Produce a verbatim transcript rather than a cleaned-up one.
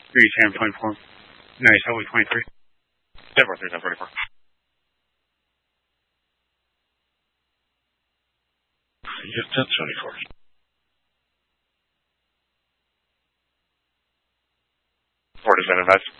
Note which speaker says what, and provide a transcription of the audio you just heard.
Speaker 1: three ten twenty-four. Nice, Highway twenty-three. Denver three ten twenty-four. Just ten twenty-four. Forty-seven advice.